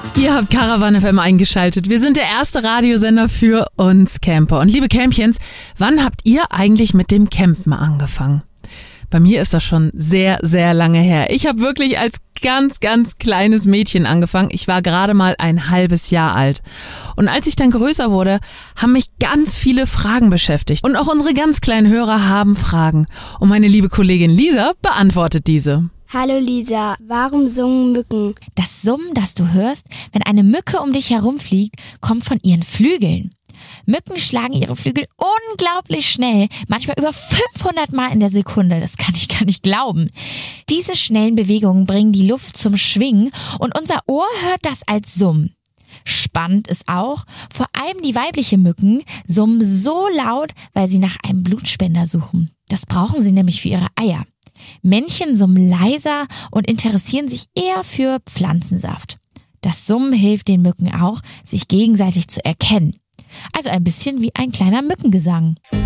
Ihr habt Caravan FM eingeschaltet. Wir sind der erste Radiosender für uns Camper. Und liebe Campchens, wann habt ihr eigentlich mit dem Campen angefangen? Bei mir ist das schon sehr, sehr lange her. Ich habe wirklich als ganz, ganz kleines Mädchen angefangen. Ich war gerade mal ein halbes Jahr alt. Und als ich dann größer wurde, haben mich ganz viele Fragen beschäftigt. Und auch unsere ganz kleinen Hörer haben Fragen. Und meine liebe Kollegin Lisa beantwortet diese. Hallo Lisa, warum summen Mücken? Das Summen, das du hörst, wenn eine Mücke um dich herumfliegt, kommt von ihren Flügeln. Mücken schlagen ihre Flügel unglaublich schnell, manchmal über 500 Mal in der Sekunde. Das kann ich gar nicht glauben. Diese schnellen Bewegungen bringen die Luft zum Schwingen und unser Ohr hört das als Summen. Spannend ist auch, vor allem die weiblichen Mücken summen so laut, weil sie nach einem Blutspender suchen. Das brauchen sie nämlich für ihre Eier. Männchen summen leiser und interessieren sich eher für Pflanzensaft. Das Summen hilft den Mücken auch, sich gegenseitig zu erkennen. Also ein bisschen wie ein kleiner Mückengesang.